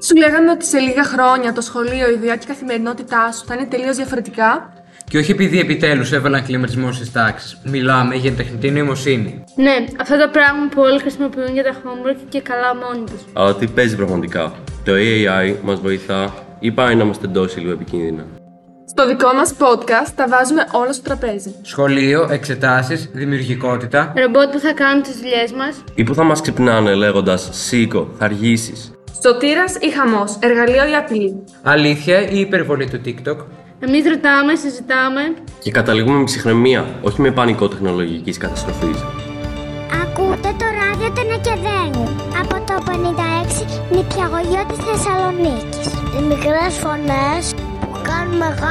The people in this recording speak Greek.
Σου λέγαμε ότι σε λίγα χρόνια το σχολείο, η δουλειά και η καθημερινότητά σου θα είναι τελείως διαφορετικά. Και όχι επειδή επιτέλους έβαλαν κλιματισμό στις τάξεις. Μιλάμε για τεχνητή νοημοσύνη. Ναι, αυτό το πράγμα που όλοι χρησιμοποιούν για τα homework και καλά μόνοι τους. Αλλά τι παίζει πραγματικά? Το AI μας βοηθά ή πάει να μας τεντώσει λίγο επικίνδυνα? Στο δικό μας podcast τα βάζουμε όλα στο τραπέζι. Σχολείο, εξετάσεις, δημιουργικότητα. Ρομπότ που θα κάνουν τις δουλειές μας. Ή που θα μας ξυπνάνε λέγοντας «Σήκω, θα αργήσεις». Σωτήρας ή χαμός, εργαλείο ή απειλή. Αλήθεια ή υπερβολή του TikTok. Εμείς ρωτάμε, συζητάμε. Και καταλήγουμε με ψυχραιμία, όχι με πανικό τεχνολογικής καταστροφής. Ακούτε το ράδιο του Νεκεδένιου από το 56 νηπιαγωγείο της Θεσσαλονίκης. Οι μικρές φωνές που κάνουν μεγάλο